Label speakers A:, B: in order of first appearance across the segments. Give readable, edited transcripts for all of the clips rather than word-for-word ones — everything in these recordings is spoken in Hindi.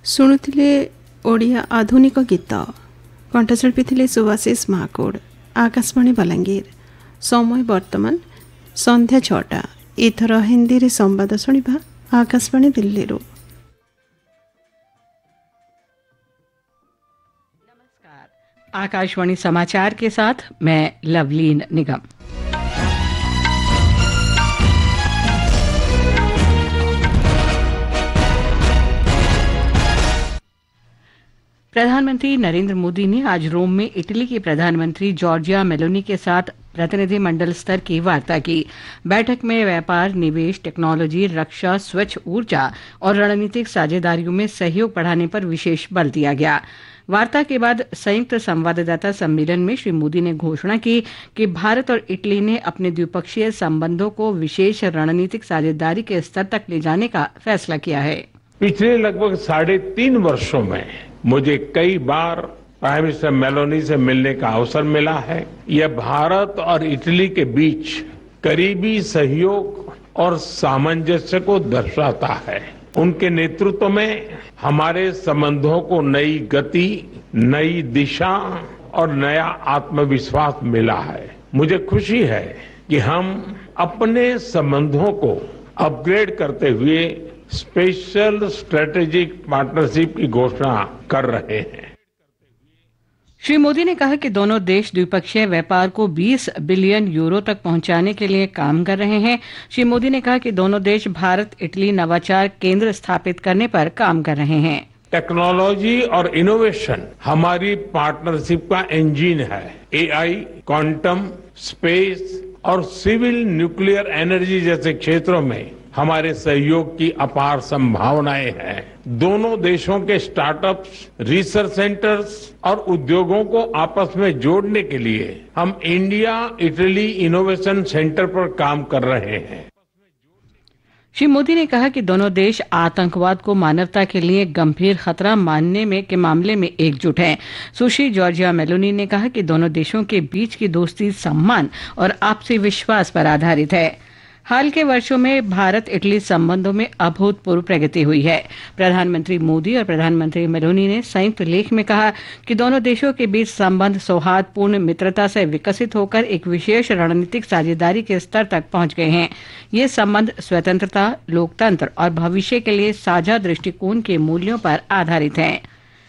A: ଶୁଣୁଥିଲେ ଓଡ଼ିଆ ଆଧୁନିକ ଗୀତ। କଣ୍ଠଶିଳ୍ପୀ ଥିଲେ ସୁଭାଶିଷ ମହାକୁଡ଼। ଆକାଶବାଣୀ ବଲାଙ୍ଗୀର। ସମୟ ବର୍ତ୍ତମାନ ସନ୍ଧ୍ୟା 6ଟା। ଏଥର ହିନ୍ଦୀରେ ସମ୍ବାଦ ଶୁଣିବା आकाशवाणी दिल्ली।
B: नमस्कार, आकाशवाणी समाचार के साथ मैं लवलीन निगम। प्रधानमंत्री नरेंद्र मोदी ने आज रोम में इटली के प्रधानमंत्री जॉर्जिया मेलोनी के साथ प्रतिनिधिमंडल स्तर की वार्ता की। बैठक में व्यापार, निवेश, टेक्नोलॉजी, रक्षा, स्वच्छ ऊर्जा और रणनीतिक साझेदारियों में सहयोग बढ़ाने पर विशेष बल दिया गया। वार्ता के बाद संयुक्त संवाददाता सम्मेलन में श्री मोदी ने घोषणा की कि भारत और इटली ने अपने द्विपक्षीय संबंधों को विशेष रणनीतिक साझेदारी के स्तर तक ले जाने का फैसला किया है।
C: पिछले लगभग 3.5 वर्षों में मुझे कई बार प्राइम मिनिस्टर मेलोनी से मिलने का अवसर मिला है। यह भारत और इटली के बीच करीबी सहयोग और सामंजस्य को दर्शाता है। उनके नेतृत्व में हमारे संबंधों को नई गति, नई दिशा और नया आत्मविश्वास मिला है। मुझे खुशी है कि हम अपने संबंधों को अपग्रेड करते हुए स्पेशल स्ट्रेटेजिक पार्टनरशिप की घोषणा कर रहे हैं।
B: श्री मोदी ने कहा कि दोनों देश द्विपक्षीय व्यापार को 20 बिलियन यूरो तक पहुंचाने के लिए काम कर रहे हैं। श्री मोदी ने कहा कि दोनों देश भारत इटली नवाचार केंद्र स्थापित करने पर काम कर रहे हैं।
C: टेक्नोलॉजी और इनोवेशन हमारी पार्टनरशिप का इंजन है। एआई, क्वांटम, स्पेस और सिविल न्यूक्लियर एनर्जी जैसे क्षेत्रों में हमारे सहयोग की अपार संभावनाएं हैं। दोनों देशों के स्टार्टअप्स, रिसर्च सेंटर्स और उद्योगों को आपस में जोड़ने के लिए हम इंडिया इटली इनोवेशन सेंटर पर काम कर रहे हैं।
B: श्री मोदी ने कहा कि दोनों देश आतंकवाद को मानवता के लिए गंभीर खतरा मानने में के मामले में एकजुट हैं। सुश्री जॉर्जिया मेलोनी ने कहा कि दोनों देशों के बीच की दोस्ती सम्मान और आपसी विश्वास पर आधारित है। हाल के वर्षों में भारत इटली संबंधों में अभूतपूर्व प्रगति हुई है। प्रधानमंत्री मोदी और प्रधानमंत्री मेलोनी ने संयुक्त लेख में कहा कि दोनों देशों के बीच संबंध सौहार्दपूर्ण मित्रता से विकसित होकर एक विशेष रणनीतिक साझेदारी के स्तर तक पहुंच गए हैं। ये संबंध स्वतंत्रता, लोकतंत्र और भविष्य के लिए साझा दृष्टिकोण के मूल्यों पर आधारित हैं।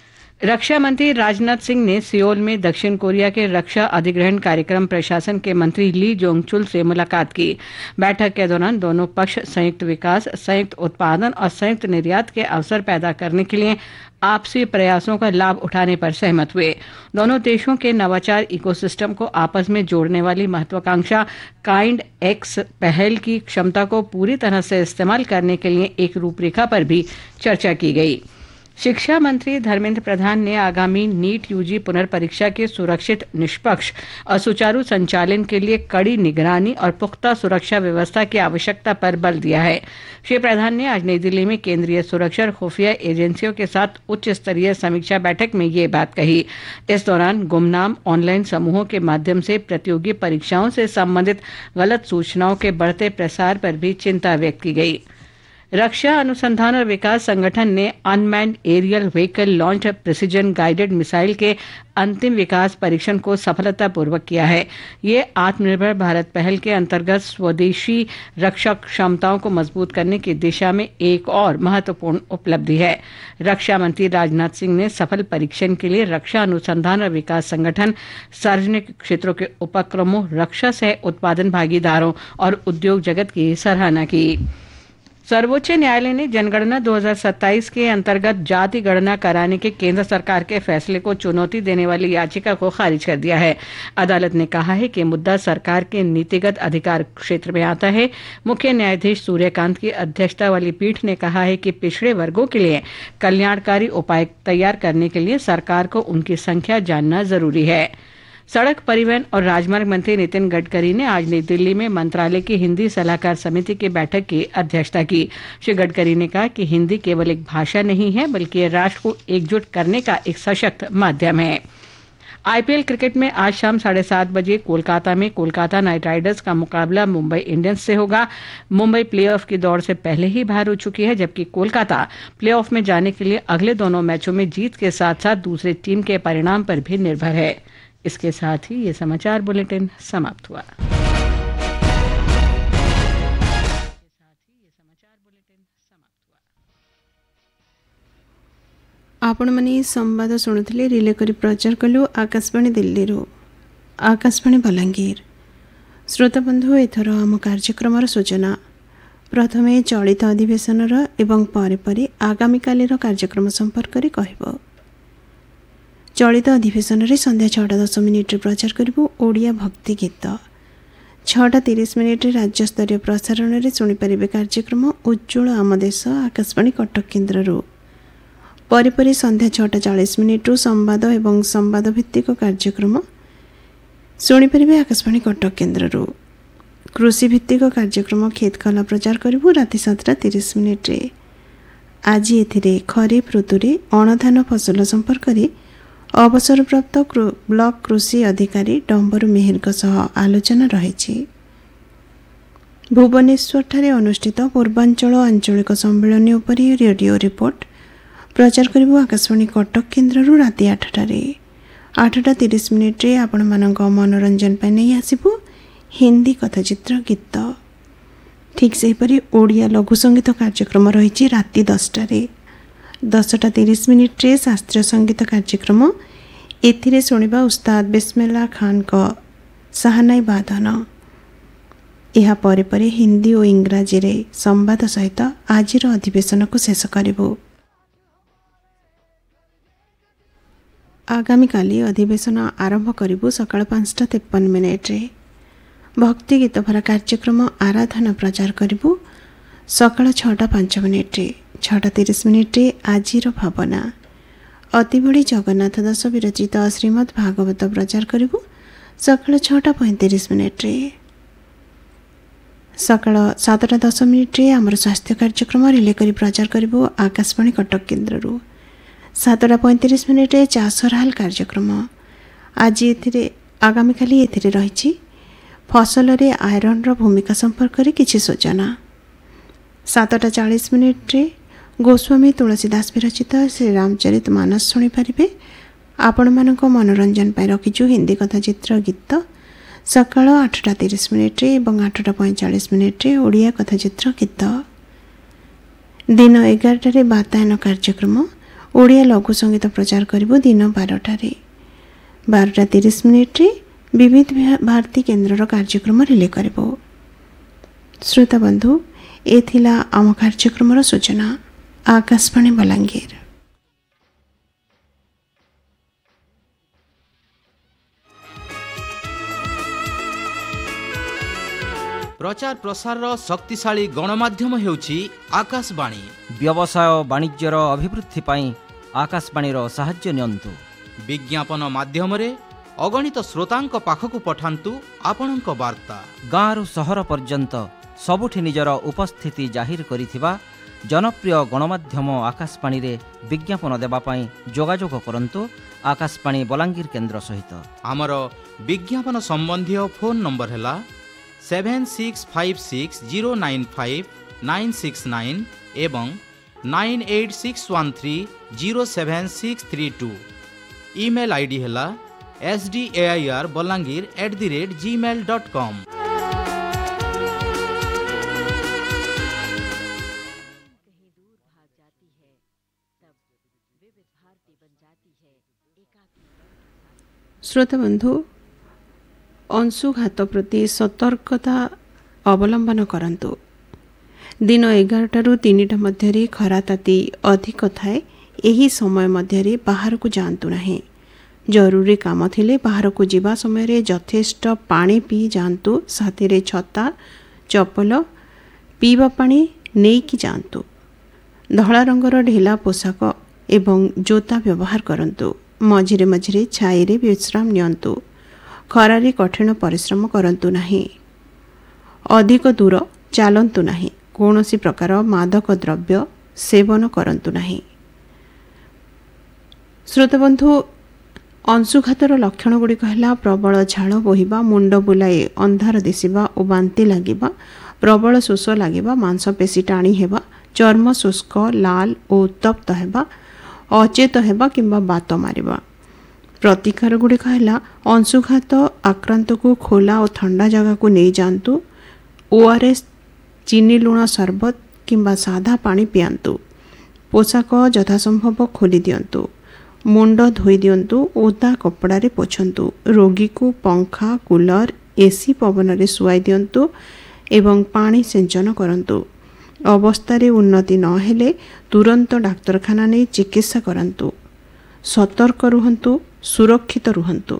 B: रक्षा मंत्री राजनाथ सिंह ने सियोल में दक्षिण कोरिया के रक्षा अधिग्रहण कार्यक्रम प्रशासन के मंत्री ली जोंग चुल से मुलाकात की। बैठक के दौरान दोनों पक्ष संयुक्त विकास, संयुक्त उत्पादन और संयुक्त निर्यात के अवसर पैदा करने के लिए आपसी प्रयासों का लाभ उठाने पर सहमत हुए। दोनों देशों के नवाचार इकोसिस्टम को आपस में जोड़ने वाली महत्वाकांक्षा काइंड एक्स पहल की क्षमता को पूरी तरह से इस्तेमाल करने के लिए एक रूपरेखा पर भी चर्चा की गई। शिक्षा मंत्री धर्मेंद्र प्रधान ने आगामी नीट यूजी पुनर्परीक्षा के सुरक्षित, निष्पक्ष और सुचारू संचालन के लिए कड़ी निगरानी और पुख्ता सुरक्षा व्यवस्था की आवश्यकता पर बल दिया है। श्री प्रधान ने आज नई दिल्ली में केंद्रीय सुरक्षा और खुफिया एजेंसियों के साथ उच्च स्तरीय समीक्षा बैठक में ये बात कही। इस दौरान गुमनाम ऑनलाइन समूहों के माध्यम से प्रतियोगी परीक्षाओं से संबंधित गलत सूचनाओं के बढ़ते प्रसार पर भी चिंता व्यक्त की गई। रक्षा अनुसंधान और विकास संगठन ने unmanned aerial vehicle launch precision guided missile के अंतिम विकास परीक्षण को सफलतापूर्वक किया है। ये आत्मनिर्भर भारत पहल के अंतर्गत स्वदेशी रक्षा क्षमताओं को मजबूत करने की दिशा में एक और महत्वपूर्ण उपलब्धि है। रक्षा मंत्री राजनाथ सिंह ने सफल परीक्षण के लिए रक्षा अनुसंधान और विकास संगठन, सार्वजनिक क्षेत्रों के उपक्रमों, रक्षा सह उत्पादन भागीदारों और उद्योग जगत की सराहना की। सर्वोच्च न्यायालय ने जनगणना 2027 के अंतर्गत जाति गणना कराने के केंद्र सरकार के फैसले को चुनौती देने वाली याचिका को खारिज कर दिया है। अदालत ने कहा है कि मुद्दा सरकार के नीतिगत अधिकार क्षेत्र में आता है। मुख्य न्यायाधीश सूर्यकांत की अध्यक्षता वाली पीठ ने कहा है कि पिछड़े वर्गों के लिए कल्याणकारी उपाय तैयार करने के लिए सरकार को उनकी संख्या जानना जरूरी है। सड़क परिवहन और राजमार्ग मंत्री नितिन गडकरी ने आज नई दिल्ली में मंत्रालय की हिंदी सलाहकार समिति की बैठक की अध्यक्षता की। श्री गडकरी ने कहा कि हिंदी केवल एक भाषा नहीं है, बल्कि राष्ट्र को एकजुट करने का एक सशक्त माध्यम है। आईपीएल क्रिकेट में आज शाम 7:30 बजे कोलकाता में कोलकाता नाइट राइडर्स का मुकाबला मुंबई इंडियंस से होगा। मुंबई प्लेऑफ की दौड़ से पहले ही बाहर हो चुकी है, जबकि कोलकाता प्लेऑफ में जाने के लिए अगले दोनों मैचों में जीत के साथ साथ दूसरी टीम के परिणाम पर भी निर्भर है। इसके साथ ही ये समाचार बुलेटिन समाप्त हुआ।
A: आपण माने संवाद शुणुले रिले करी प्रचार कलु आकाशवाणी दिल्ली आकाशवाणी बलांगीर। श्रोता बंधु एथर आम कार्यक्रम सूचना प्रथमे चलित अधिवेशन एवं परे आगामी कालीर कार्यक्रम संपर्क में कहब। चलित अधिवेशन में संध्या 6:10 प्रचार करूँ ओडिया भक्ति गीत। 6:30 राज्यस्तरीय प्रसारण में शुणिपारे कार्यक्रम उज्ज्वल आम देश आकाशवाणी कटक केन्द्र। परे संध्या 6:40 संवाद एवं संवाद भित्तिक कार्यक्रम शुणिपारे आकाशवाणी कटक केन्द्र। कृषि भित्तिक कार्यक्रम खेत कला प्रचार करूँ राति 7:30। आज एथिरे खरीफ ऋतु में अणधान फसल संपर्क में अवसरप्राप्त ब्लॉक कृषि अधिकारी डम्बरू मेहर सह आलोचना रही। भुवनेश्वर ठारे अनुष्ठित पूर्वांचल आंचलिक सम्मेलन उपर रेडियो रिपोर्ट प्रचार करूँ आकाशवाणी कटक केन्द्र राति 8टारे। 8:30 आपण मानक मनोरंजन पर नहीं आसबू हिंदी कथाचित्र गीत। ठीक सेहीपरि ओडिया लघु संगीत कार्यक्रम रही राति 10टारे। 10:30 शास्त्रीय संगीत कार्यक्रम एथिरे शुणिबा उस्ताद बिस्मिल्ला खान को साहनाई बादन। यह परे हिंदी और इंग्राजी रे संवाद सहित आजिर अधिवेशन को शेष करिबो। आगामी काली अधिवेशन आरंभ करिबु सकाळ 5:53। भक्ति गीत भरा कार्यक्रम आराधना प्रचार करिबु सकाळ 6:05। 6:30 आजिर भावना अतिबड़ी जगन्नाथ दास विरचित श्रीमद् भागवत प्रचार करिबु सकाळ 6:35। सकाळ 7:10 आमर स्वास्थ्य कार्यक्रम रिले करी प्रचार करिबु आकाशवाणी कटक केन्द्र। 7:35 चाषर हाल कार्यक्रम आज आगामी काली एथिरे रही फसल रे आयरन रो भूमिका संपर्क में किछि सूचना। 7:40 गोस्वामी तुलसीदास विरचित श्री रामचरित मानस शुणिपारे। आपण मानक मनोरंजन पर रखिछु हिंदी कथाचित्र गीत। सकाळ 8:30 और 8:45 ओडिया कथाचित्र गीत। दिन 11 वातायन कार्यक्रम ओडिया लघु संगीत प्रचार करिबो दिन 12टारे। 12:30 विविध भारती केन्द्र कार्यक्रम रिले करिबो। श्रोता बंधु एथिला आम कार्यक्रम सूचना आकाशवाणी बलांगीर।
D: प्रचार प्रसार शक्तिशाली गणमाध्यम हेउची आकाशवाणी।
E: व्यवसाय वाणिज्यर अभिवृद्धि पाई आकाशवाणी साहाय्य नियंतु।
D: विज्ञापन माध्यम रे अगणित श्रोतांक पाखकु पठांतु आपणक वार्ता।
E: गाँरु सहर पर्यंत सबुठी निजर उपस्थिति जाहिर करिथिबा जनप्रिय गणमाध्यम आकाशवाणी रे विज्ञापन देबा पाई जोगाजोग करंतु आकाशवाणी बलांगीर केन्द्र सहित।
D: आमर विज्ञापन संबंधी फोन नंबर हैला 7656095969 एवं 9861307632। ईमेल आईडी हैला sdairbalangir@gmail.com।
A: श्रोता बंधु अंशुघात प्रति सतर्कता अवलंबन करंतु। दिन 11 ରୁ 3ଟା ମଧ୍ୟରେ ଖରା ତାତି ଅଧିକ ଥାଏ। ଏହି ସମୟ ମଧ୍ୟରେ ବାହାରକୁ ଯାଆନ୍ତୁ ନାହିଁ। ଜରୁରୀ କାମ ଥିଲେ ବାହାରକୁ ଯିବା ସମୟରେ ଯଥେଷ୍ଟ ପାଣି ପିଇ ଯାଆନ୍ତୁ। ସାଥିରେ ଛତା ଚପଲ ପିଇବା ପାଣି ନେଇକି ଯାଆନ୍ତୁ। ଧଳା ରଙ୍ଗର ଢିଲା ପୋଷାକ ଏବଂ ଜୋତା ବ୍ୟବହାର କରନ୍ତୁ। ମଝିରେ ମଝିରେ ଛାଇରେ ବିଶ୍ରାମ ନିଅନ୍ତୁ। ଖରାରେ କଠିନ ପରିଶ୍ରମ କରନ୍ତୁ ନାହିଁ। ଅଧିକ ଦୂର ଚାଲନ୍ତୁ ନାହିଁ। କୌଣସି ପ୍ରକାର ମାଦକ ଦ୍ରବ୍ୟ ସେବନ କରନ୍ତୁ ନାହିଁ। ଶ୍ରୋତବନ୍ଧୁ ଅଂଶୁଘାତର ଲକ୍ଷଣଗୁଡ଼ିକ ହେଲା ପ୍ରବଳ ଝାଳ ବୋହିବା, ମୁଣ୍ଡ ବୁଲାଇ ଅନ୍ଧାର ଦିଶିବା ଓ ବାନ୍ତି ଲାଗିବା, ପ୍ରବଳ ଶୋଷ ଲାଗିବା, ମାଂସପେଶୀ ଟାଣି ହେବା, ଚର୍ମ ଶୁଷ୍କ ଲାଲ ଓ ଉତ୍ତପ୍ତ ହେବା, ଅଚେତ ହେବା କିମ୍ବା ବାତ ମାରିବା। ପ୍ରତିକାର ଗୁଡ଼ିକ ହେଲା ଅଂଶୁଘାତ ଆକ୍ରାନ୍ତକୁ ଖୋଲା ଓ ଥଣ୍ଡା ଜାଗାକୁ ନେଇଯାଆନ୍ତୁ, ORS, ଚିନି ଲୁଣ ସରବତ କିମ୍ବା ସାଧା ପାଣି ପିଆନ୍ତୁ, ପୋଷାକ ଯଥାସମ୍ଭବ ଖୋଲି ଦିଅନ୍ତୁ, ମୁଣ୍ଡ ଧୋଇ ଦିଅନ୍ତୁ, ଓଦା କପଡ଼ାରେ ପୋଛନ୍ତୁ, ରୋଗୀକୁ ପଙ୍ଖା କୁଲର AC ପବନରେ ଶୁଆଇ ଦିଅନ୍ତୁ ଏବଂ ପାଣି ସିଞ୍ଚନ କରନ୍ତୁ। ଅବସ୍ଥାରେ ଉନ୍ନତି ନ ହେଲେ ତୁରନ୍ତ ଡାକ୍ତରଖାନା ନେଇ ଚିକିତ୍ସା କରନ୍ତୁ। ସତର୍କ ରୁହନ୍ତୁ, ସୁରକ୍ଷିତ ରୁହନ୍ତୁ।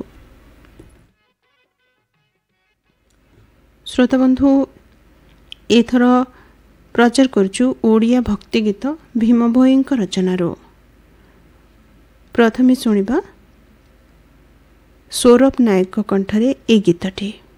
A: ଶ୍ରୋତାବନ୍ଧୁ, ଏଥର ପ୍ରଚାର କରୁଛୁ ଓଡ଼ିଆ ଭକ୍ତିଗୀତ ଭୀମ ଭୋଇଙ୍କ ରଚନାରୁ। ପ୍ରଥମେ ଶୁଣିବା ସୌରଭ ନାୟକ କଣ୍ଠରେ ଏ ଗୀତଟି।